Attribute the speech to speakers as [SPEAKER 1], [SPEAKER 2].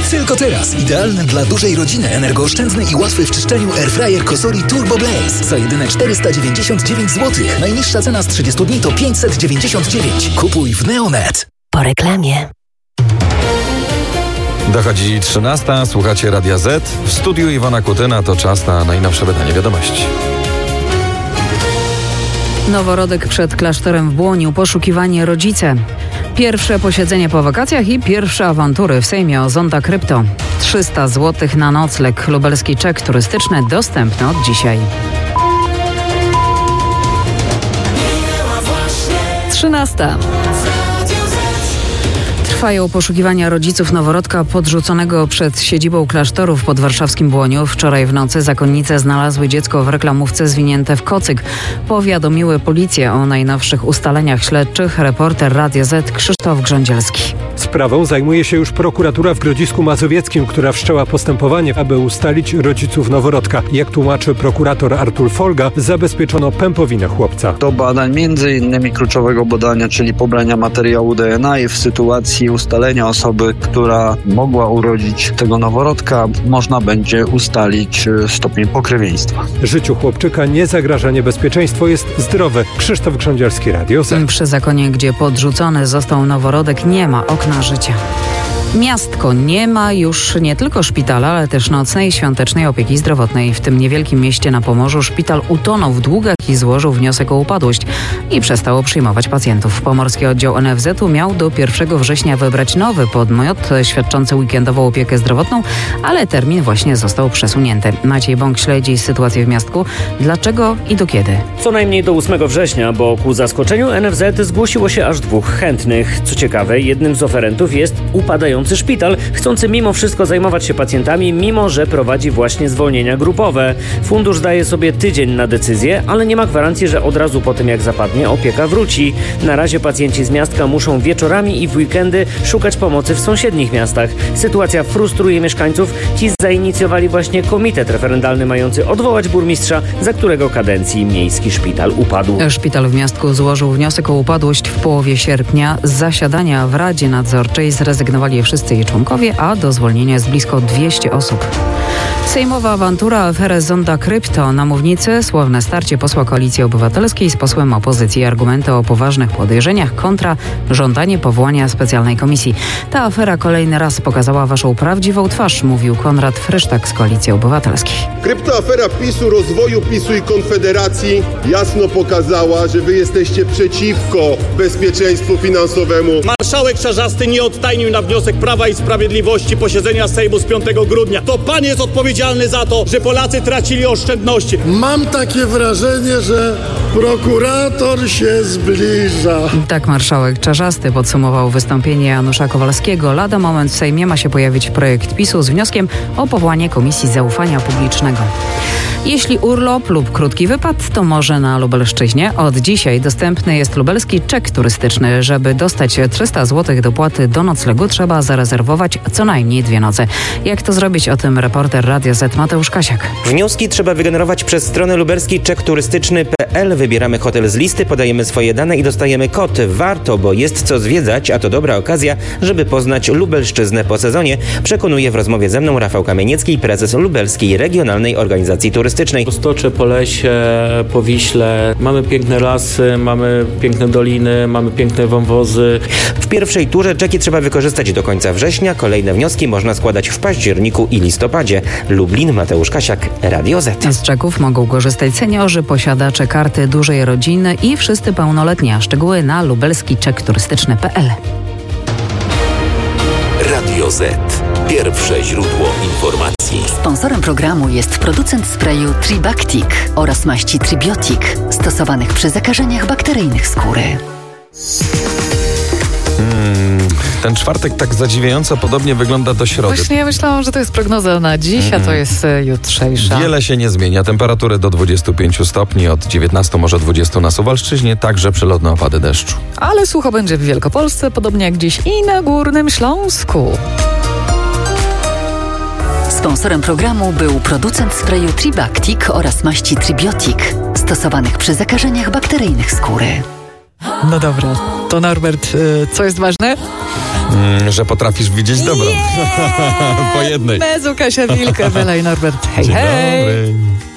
[SPEAKER 1] Tylko teraz. Idealny dla dużej rodziny, energooszczędny i łatwy w czyszczeniu airfryer Cosori Turbo Blaze. Za jedyne 499 zł. Najniższa cena z 30 dni to 599. Kupuj w Neonet.
[SPEAKER 2] Po reklamie.
[SPEAKER 3] Dochodzi 13, słuchacie Radia Z. W studiu Iwona Kutyna, to czas na najnowsze wydanie wiadomości.
[SPEAKER 4] Noworodek przed klasztorem w Błoniu, poszukiwanie rodzice. Pierwsze posiedzenie po wakacjach i pierwsze awantury w Sejmie o Zonda Krypto. 300 zł na nocleg. Lubelski czek turystyczny dostępny od dzisiaj. 13. Trwają poszukiwania rodziców noworodka podrzuconego przed siedzibą klasztoru w podwarszawskim Błoniu. Wczoraj w nocy zakonnice znalazły dziecko w reklamówce zwinięte w kocyk. Powiadomiły policję o najnowszych ustaleniach śledczych. Reporter Radia Z Krzysztof Grządzielski.
[SPEAKER 5] Sprawą zajmuje się już prokuratura w Grodzisku Mazowieckim, która wszczęła postępowanie, aby ustalić rodziców noworodka. Jak tłumaczy prokurator Artur Folga, zabezpieczono pępowinę chłopca.
[SPEAKER 6] Do badań m.in. kluczowego badania, czyli pobrania materiału DNA i w sytuacji ustalenia osoby, która mogła urodzić tego noworodka, można będzie ustalić stopień pokrewieństwa.
[SPEAKER 5] Życiu chłopczyka nie zagraża niebezpieczeństwo, jest zdrowe. Krzysztof Grządzielski, Radio Z.
[SPEAKER 4] Przy zakonie, gdzie podrzucony został noworodek, nie ma okna życia. Miastko nie ma już nie tylko szpitala, ale też nocnej i świątecznej opieki zdrowotnej. W tym niewielkim mieście na Pomorzu szpital utonął w długach i złożył wniosek o upadłość i przestało przyjmować pacjentów. Pomorski oddział NFZ-u miał do 1 września wybrać nowy podmiot świadczący weekendową opiekę zdrowotną, ale termin właśnie został przesunięty. Maciej Bąk śledzi sytuację w miastku. Dlaczego i do kiedy?
[SPEAKER 7] Co najmniej do 8 września, bo ku zaskoczeniu NFZ zgłosiło się aż 2 chętnych. Co ciekawe, jednym z oferentów jest upadający szpital, chcący mimo wszystko zajmować się pacjentami, mimo że prowadzi właśnie zwolnienia grupowe. Fundusz daje sobie tydzień na decyzję, ale nie ma gwarancji, że od razu po tym jak zapadnie opieka wróci. Na razie pacjenci z miasta muszą wieczorami i w weekendy szukać pomocy w sąsiednich miastach. Sytuacja frustruje mieszkańców. Ci zainicjowali właśnie komitet referendalny mający odwołać burmistrza, za którego kadencji miejski szpital upadł.
[SPEAKER 4] Szpital w miastku złożył wniosek o upadłość w połowie sierpnia. Z zasiadania w Radzie Nadzorczej zrezygnowali wszyscy jej członkowie, a do zwolnienia jest blisko 200 osób. Sejmowa awantura, aferę Zonda Krypto. Na mównicy słowne starcie posła Koalicji Obywatelskiej z posłem opozycji. Argumenty o poważnych podejrzeniach kontra żądanie powołania specjalnej komisji. Ta afera kolejny raz pokazała waszą prawdziwą twarz, mówił Konrad Frysztak z Koalicji Obywatelskiej.
[SPEAKER 8] Kryptoafera PiS-u, rozwoju PiS-u i Konfederacji jasno pokazała, że wy jesteście przeciwko bezpieczeństwu finansowemu.
[SPEAKER 9] Marszałek Czarzasty nie odtajnił na wniosek Prawa i Sprawiedliwości posiedzenia Sejmu z 5 grudnia. To pan jest odpowiedzialny za to, że Polacy tracili oszczędności.
[SPEAKER 10] Mam takie wrażenie, że prokurator się zbliża.
[SPEAKER 4] Tak marszałek Czarzasty podsumował wystąpienie Janusza Kowalskiego. Lada moment w Sejmie ma się pojawić projekt PiS-u z wnioskiem o powołanie Komisji Zaufania Publicznego. Jeśli urlop lub krótki wypad, to może na Lubelszczyźnie. Od dzisiaj dostępny jest lubelski czek turystyczny. Żeby dostać 300 zł dopłaty do noclegu, trzeba zarezerwować co najmniej 2 noce. Jak to zrobić? O tym reporter Radia Z Mateusz Kasiak.
[SPEAKER 11] Wnioski trzeba wygenerować przez stronę lubelskiczekturystyczny.pl. Wybieramy hotel z listy, podajemy swoje dane i dostajemy kod. Warto, bo jest co zwiedzać, a to dobra okazja, żeby poznać Lubelszczyznę po sezonie, przekonuje w rozmowie ze mną Rafał Kamieniecki, prezes Lubelskiej Regionalnej Organizacji Turystycznej.
[SPEAKER 12] Po Stocze, po lesie, po Wiśle. Mamy piękne lasy, mamy piękne doliny, mamy piękne wąwozy.
[SPEAKER 11] W pierwszej turze czeki trzeba wykorzystać do końca września. Kolejne wnioski można składać w październiku i listopadzie. Lublin, Mateusz Kasiak, Radio Z.
[SPEAKER 4] Z czeków mogą korzystać seniorzy, posiadacze karty dużej rodziny i wszyscy pełnoletni. A szczegóły na lubelskiczekturystyczny.pl.
[SPEAKER 13] Radio Z. Pierwsze źródło informacji.
[SPEAKER 2] Sponsorem programu jest producent sprayu Tribactic oraz maści Tribiotic, stosowanych przy zakażeniach bakteryjnych skóry.
[SPEAKER 3] Ten czwartek tak zadziwiająco podobnie wygląda do środy.
[SPEAKER 14] Właśnie ja myślałam, że to jest prognoza na dziś, a to jest jutrzejsza.
[SPEAKER 3] Wiele się nie zmienia. Temperatury do 25 stopni, od 19 może 20 na Suwalszczyźnie, także przelotne opady deszczu.
[SPEAKER 14] Ale sucho będzie w Wielkopolsce, podobnie jak dziś i na Górnym Śląsku.
[SPEAKER 2] Sponsorem programu był producent sprayu Tribactic oraz maści Tribiotic, stosowanych przy zakażeniach bakteryjnych skóry.
[SPEAKER 14] No dobra, to Norbert, co jest ważne?
[SPEAKER 3] Że potrafisz widzieć dobro. Po jednej.
[SPEAKER 14] Mezu Kasia Wilkę, Bela i Norbert. Hej,
[SPEAKER 3] Dzień
[SPEAKER 14] hej!
[SPEAKER 3] dobry.